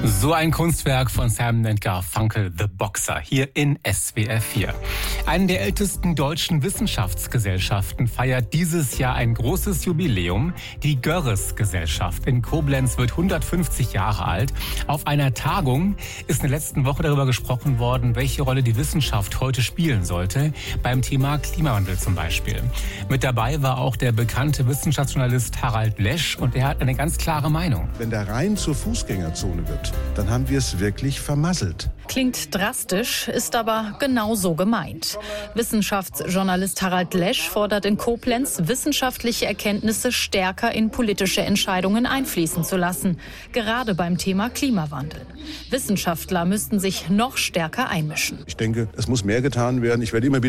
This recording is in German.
So ein Kunstwerk von Simon & Garfunkel, The Boxer, hier in SWR 4. Eine der ältesten deutschen Wissenschaftsgesellschaften feiert dieses Jahr ein großes Jubiläum. Die Görres-Gesellschaft in Koblenz wird 150 Jahre alt. Auf einer Tagung ist in der letzten Woche darüber gesprochen worden, welche Rolle die Wissenschaft heute spielen sollte, beim Thema Klimawandel zum Beispiel. Mit dabei war auch der bekannte Wissenschaftsjournalist Harald Lesch und er hat eine ganz klare Meinung. Wenn der Rhein zur Fußgängerzone wird, dann haben wir es wirklich vermasselt. Klingt drastisch, ist aber genauso gemeint. Wissenschaftsjournalist Harald Lesch fordert in Koblenz, wissenschaftliche Erkenntnisse stärker in politische Entscheidungen einfließen zu lassen, gerade beim Thema Klimawandel. Wissenschaftler müssten sich noch stärker einmischen. Ich denke, es muss mehr getan werden. Ich werde immer